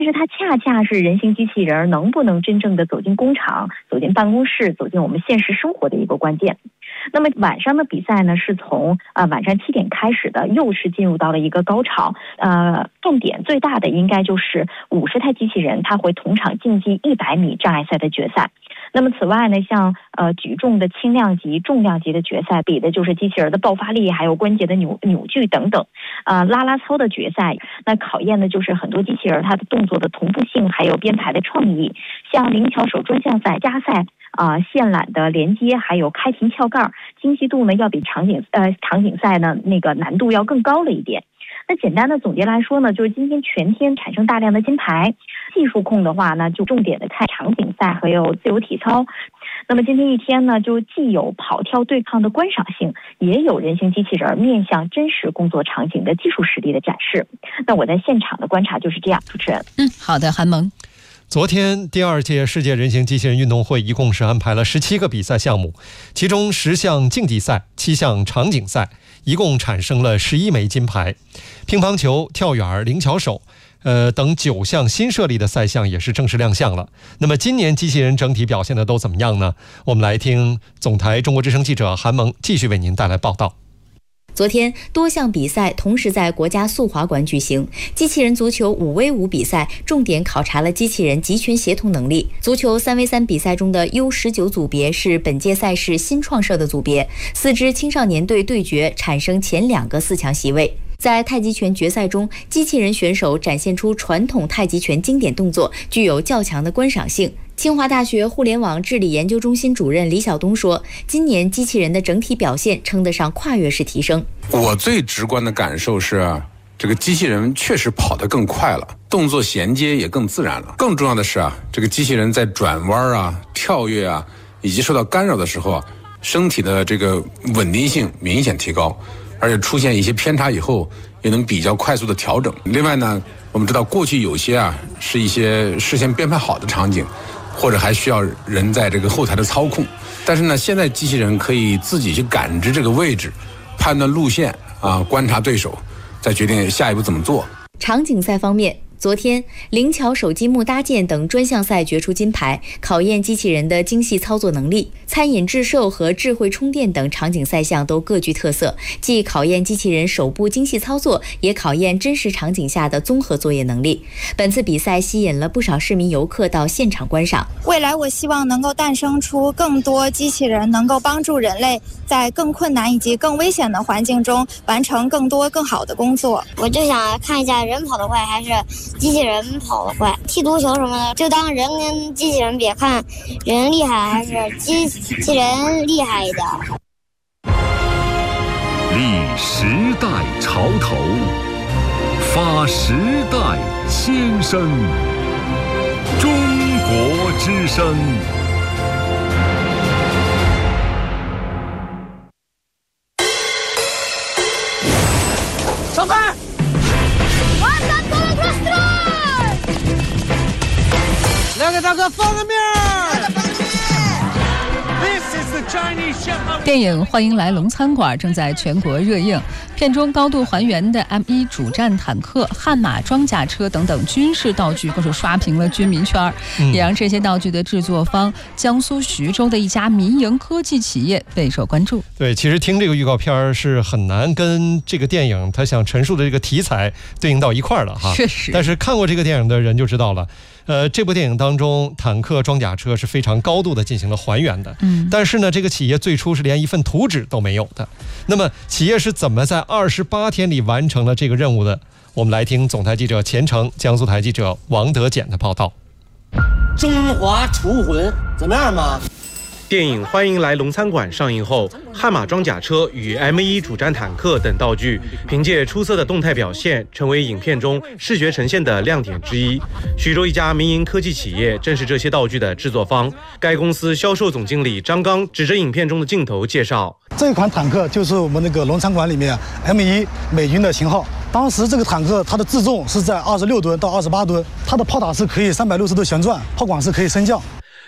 其实它恰恰是人形机器人能不能真正的走进工厂、走进办公室、走进我们现实生活的一个关键。那么晚上的比赛呢，是从晚上7点开始的，又是进入到了一个高潮。重点最大的应该就是50台机器人，它会同场竞技100米障碍赛的决赛。那么此外呢，像举重的轻量级、重量级的决赛，比的就是机器人的爆发力，还有关节的扭矩等等。啦啦操的决赛，那考验的就是很多机器人它的动作的同步性，还有编排的创意。像灵巧手专项赛、加赛。线缆的连接，还有开瓶撬盖，精细度呢要比场景赛呢那个难度要更高了一点。那简单的总结来说呢，就是今天全天产生大量的金牌。技术控的话呢，就重点的看场景赛还有自由体操。那么今天一天呢，就既有跑跳对抗的观赏性，也有人形机器人面向真实工作场景的技术实力的展示。那我在现场的观察就是这样，主持人。 好的，韩萌。 昨天第2届世界人形机器人运动会一共是安排了17个比赛项目，其中10项竞技赛、7项场景赛，一共产生了11枚金牌。乒乓球、跳远、灵巧手等9项新设立的赛项也是正式亮相了。那么今年机器人整体表现的都怎么样呢？我们来听总台中国之声记者韩萌继续为您带来报道。 昨天，多项比赛同时在国家速滑馆举行。机器人足球5v5比赛重点考察了机器人集群协同能力。足球3v3比赛中的 U19 组别是本届赛事新创设的组别，4支青少年队对决，产生前2个4强席位。在太极拳决赛中，机器人选手展现出传统太极拳经典动作，具有较强的观赏性。清华大学互联网治理研究中心主任李晓东说，今年机器人的整体表现称得上跨越式提升。 我最直观的感受是，这个机器人确实跑得更快了，动作衔接也更自然了。更重要的是这个机器人在转弯跳跃以及受到干扰的时候身体的这个稳定性明显提高，而且出现一些偏差以后也能比较快速的调整。另外呢，我们知道过去有些是一些事先编排好的场景，或者还需要人在这个后台的操控，但是呢，现在机器人可以自己去感知这个位置，判断路线观察对手，再决定下一步怎么做。 场景赛方面，昨天，灵巧手积木搭建等专项赛决出金牌，考验机器人的精细操作能力。餐饮制售和智慧充电等场景赛项都各具特色，既考验机器人手部精细操作，也考验真实场景下的综合作业能力。本次比赛吸引了不少市民游客到现场观赏。 未来我希望能够诞生出更多机器人，能够帮助人类在更困难以及更危险的环境中完成更多更好的工作。 我就想看一下人跑得快还是机器人跑得快，踢足球什么的，就当人跟机器人比，看人厉害还是机器人厉害一点。 立时代潮头，发时代先声。中国之声。 上班。来给大哥放个面。 电影《欢迎来龙餐馆》正在全国热映，片中高度还原的 M1 主战坦克、悍马装甲车等等军事道具更是刷屏了军民圈，也让这些道具的制作方江苏徐州的一家民营科技企业备受关注。 对，其实听这个预告片是很难跟这个电影他想陈述的这个题材对应到一块儿了哈。 确实， 但是看过这个电影的人就知道了。这部电影当中，坦克、装甲车是非常高度的进行了还原的。但是呢，这个企业最初是连一份图纸都没有的。那么，企业是怎么在28天里完成了这个任务的？我们来听总台记者钱程、江苏台记者王德简的报道。 中华厨魂怎么样嘛？ 电影《欢迎来龙餐馆》上映后，悍马装甲车与 M1 主战坦克等道具凭借出色的动态表现，成为影片中视觉呈现的亮点之一。徐州一家民营科技企业正是这些道具的制作方。该公司销售总经理张刚指着影片中的镜头介绍： 这款坦克就是我们那个龙餐馆里面 M1 美军的型号。当时这个坦克它的自重是在26吨到28吨，它的炮塔是可以360度旋转，炮管是可以升降。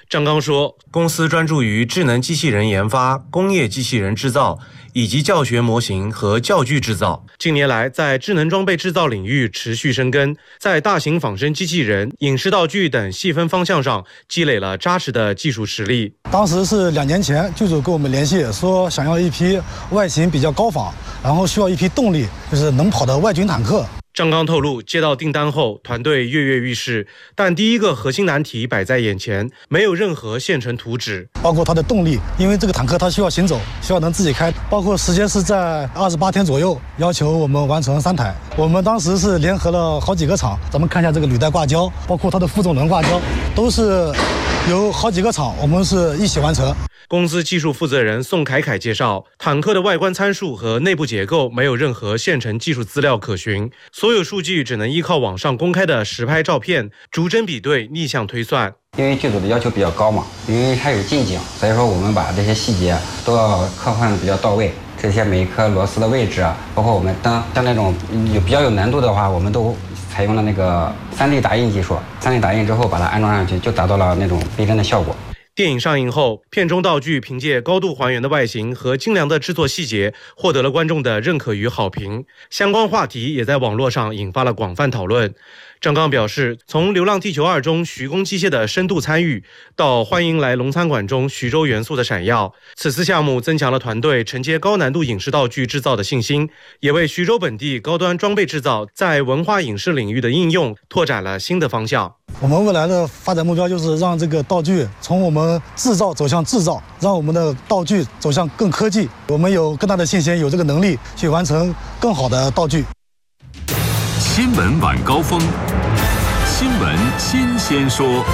张刚说，公司专注于智能机器人研发、工业机器人制造以及教学模型和教具制造。近年来，在智能装备制造领域持续深耕，在大型仿生机器人、影视道具等细分方向上积累了扎实的技术实力。 当时是2年前，剧组跟我们联系，说想要一批外形比较高仿，然后需要一批动力，就是能跑的外军坦克。 张刚透露，接到订单后，团队跃跃欲试，但第一个核心难题摆在眼前，没有任何现成图纸， 包括它的动力，因为这个坦克它需要行走，需要能自己开，包括时间是在28天左右，要求我们完成3台。我们当时是联合了好几个厂，咱们看一下这个履带挂胶，包括它的负重轮挂胶，都是有好几个厂，我们是一起完成。 公司技术负责人宋凯凯介绍，坦克的外观参数和内部结构没有任何现成技术资料可循，所有数据只能依靠网上公开的实拍照片逐帧比对、逆向推算。 因为剧组的要求比较高嘛，因为它有近景，所以说我们把这些细节都要刻画比较到位。这些每一颗螺丝的位置啊，包括我们灯，像那种比较有难度的话，我们都采用了那个3D 打印技术。3D 打印之后把它安装上去，就达到了那种逼真的效果。 电影上映后，片中道具凭借高度还原的外形和精良的制作细节，获得了观众的认可与好评。相关话题也在网络上引发了广泛讨论。张刚表示，从《流浪地球2》中徐工机械的深度参与，到欢迎来龙餐馆中徐州元素的闪耀，此次项目增强了团队承接高难度影视道具制造的信心，也为徐州本地高端装备制造在文化影视领域的应用拓展了新的方向。 我们未来的发展目标就是让这个道具从我们制造走向制造，让我们的道具走向更科技。我们有更大的信心，有这个能力去完成更好的道具。 新闻晚高峰，新闻新鲜说。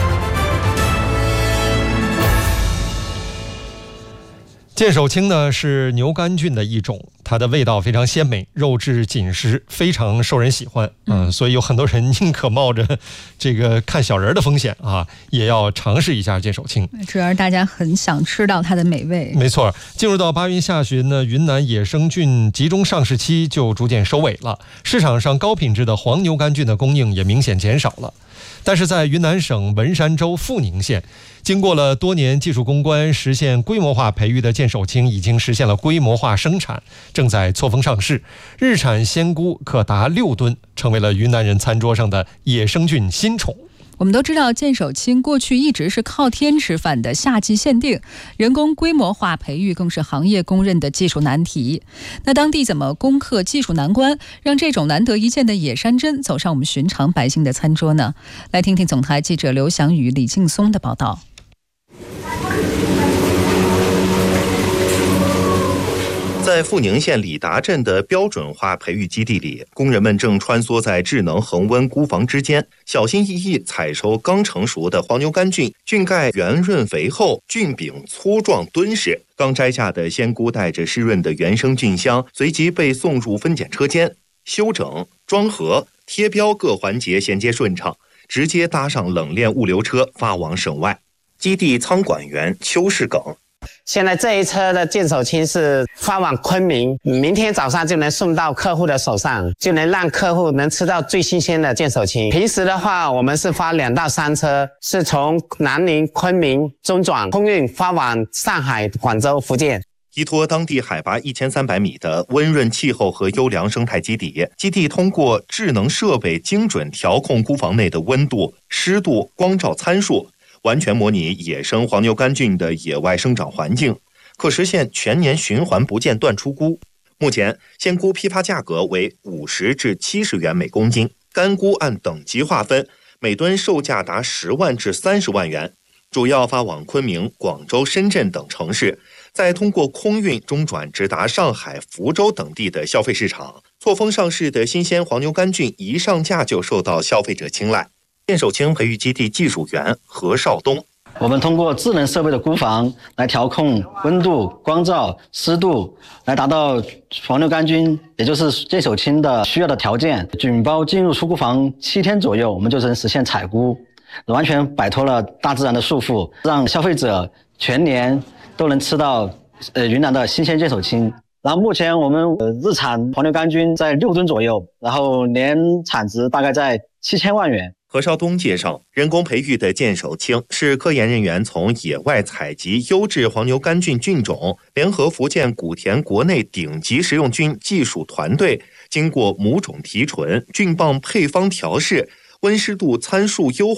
剑手青呢是牛肝菌的一种，它的味道非常鲜美，肉质紧实，非常受人喜欢。所以有很多人宁可冒着这个看小人的风险啊，也要尝试一下剑手青。 主要是大家很想吃到它的美味。 没错，进入到8月下旬呢，云南野生菌集中上市期就逐渐收尾了，市场上高品质的黄牛肝菌的供应也明显减少了。但是在云南省文山州富宁县，经过了多年技术攻关，实现规模化培育的剑手青已经实现了规模化生产，正在错峰上市，日产鲜菇可达6吨，成为了云南人餐桌上的野生菌新宠。 我们都知道，剑手青过去一直是靠天吃饭的夏季限定，人工规模化培育更是行业公认的技术难题。那当地怎么攻克技术难关，让这种难得一见的野山珍走上我们寻常百姓的餐桌呢？来听听总台记者刘翔宇、李劲松的报道。 在富宁县里达镇的标准化培育基地里，工人们正穿梭在智能恒温菇房之间，小心翼翼采收刚成熟的黄牛肝菌。菌盖圆润肥厚，菌柄粗壮敦实。刚摘下的鲜菇带着湿润的原生菌香，随即被送入分拣车间，修整、装盒、贴标各环节衔接顺畅，直接搭上冷链物流车发往省外。基地仓管员邱世耿。 现在这一车的剑手青是发往昆明，明天早上就能送到客户的手上，就能让客户能吃到最新鲜的剑手青。平时的话，我们是发2到3车，是从南宁、昆明中转空运发往上海、广州、福建。 依托当地海拔1300米的温润气候和优良生态基底，基地通过智能设备精准调控菇房内的温度、湿度、光照参数，完全模拟野生黄牛肝菌的野外生长环境，可实现全年循环不间断出菇。目前鲜菇批发价格为50至70元每公斤，干菇按等级划分，每吨售价达10万至30万元，主要发往昆明、广州、深圳等城市，再通过空运中转直达上海、福州等地的消费市场。错峰上市的新鲜黄牛肝菌一上架就受到消费者青睐。剑手青培育基地技术员何少东， 我们通过智能设备的菇房来调控温度、光照、湿度，来达到黄牛肝菌，也就是剑手青的需要的条件。菌包进入出菇房7天左右，我们就能实现采菇，完全摆脱了大自然的束缚，让消费者全年都能吃到云南的新鲜剑手青。然后目前我们日产黄牛肝菌在6吨左右，然后年产值大概在7000万元。 何绍东介绍，人工培育的剑手青是科研人员从野外采集优质黄牛杆菌菌种，联合福建古田国内顶级食用菌技术团队，经过母种提纯、菌棒配方调试、温湿度参数优化。